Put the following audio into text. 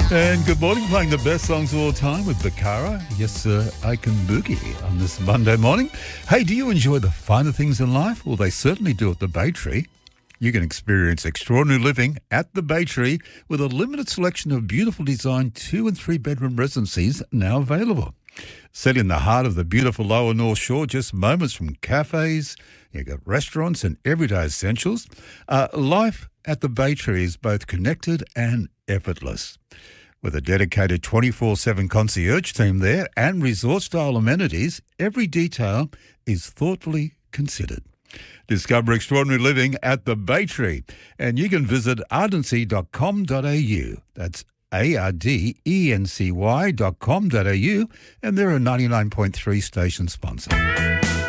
And good morning, playing the best songs of all time with Bakara. Yes, sir, I can boogie on this Monday morning. Hey, do you enjoy the finer things in life? Well, they certainly do at the Bay Tree. You can experience extraordinary living at the Bay Tree with a limited selection of beautiful design 2 and 3 bedroom residencies now available. Set in the heart of the beautiful Lower North Shore, just moments from cafes, you've got restaurants and everyday essentials. Life at the Bay Tree is both connected and effortless. With a dedicated 24/7 concierge team there and resort-style amenities, every detail is thoughtfully considered. Discover extraordinary living at the Bay Tree, and you can visit ardency.com.au. That's ARDENCY.com.au, and they're a 99.3 station sponsor.